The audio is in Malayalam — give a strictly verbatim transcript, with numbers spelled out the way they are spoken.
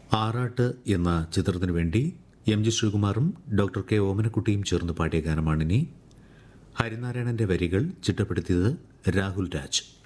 ആറാട്ട് എന്ന ചിത്രത്തിനു വേണ്ടി എം ജി ശ്രീകുമാറും ഡോക്ടർ കെ ഓമനക്കുട്ടിയും ചേർന്ന് പാടിയ ഗാനമാണിനി. ഹരിനാരായണന്റെ വരികൾ ചിട്ടപ്പെടുത്തിയത് രാഹുൽ രാജ്.